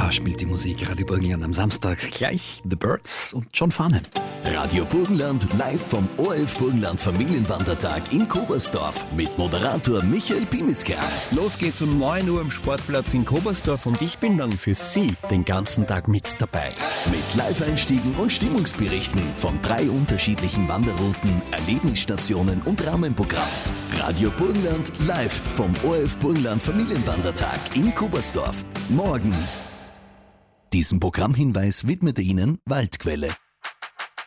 Spielt die Musik Radio Burgenland am Samstag gleich The Birds und John Farnham. Radio Burgenland live vom ORF Burgenland Familienwandertag in Kobersdorf mit Moderator Michael Pimisker. Los geht's um 9 Uhr am Sportplatz in Kobersdorf und ich bin dann für Sie den ganzen Tag mit dabei. Mit Live-Einstiegen und Stimmungsberichten von 3 unterschiedlichen Wanderrouten, Erlebnisstationen und Rahmenprogramm. Radio Burgenland live vom ORF Burgenland Familienwandertag in Kobersdorf. Morgen. Diesen Programmhinweis widmete Ihnen Waldquelle.